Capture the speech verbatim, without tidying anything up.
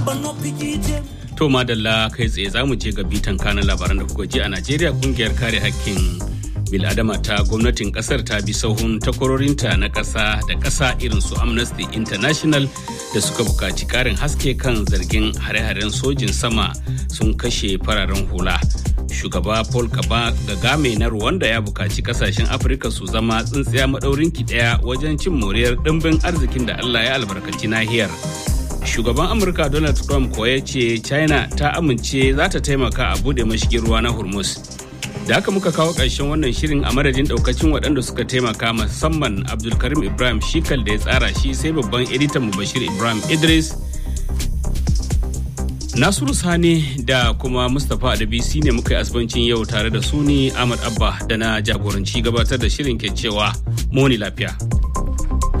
To madalla kai tsaye za mu je ga bitan kanan labaran da kuka ji a Najeriya. Kungiyar kare hakkin bil'adama ta gwamnatin kasar ta bi sahun takwarorinta na ƙasa da ƙasa irin su Amnesty International da suka buƙaci ƙarin haske kan zargin hare-haren sojin sama sun kashe fararen hula. Shugaba Paul Kagame na Rwanda ya buƙaci ƙasashen Afirka su zama tsintsiya maɗaurinki ɗaya wajen cin moriyar ɗimbin arzikin da Allah ya albarkaci nahiyar. Shugaban Amurka Donald Trump ko ya ce China ta amince za ta taimaka a bude mashigin ruwa na Hormuz. Da haka muka kawo ƙarshen wannan shirin a madadin ɗaukacin waɗanda suka taimaka, musamman Abdulkarim Ibrahim Shikal da ya tsara shi, sai babban editan mu Bashir Ibrahim Idris. Nasiru Sani da kuma Mustapha Adabisi ne muka yi asibancin yau tare da su ni Ahmad Abba da na jagoranci gabatar da shirin ke cewa muni lafiya.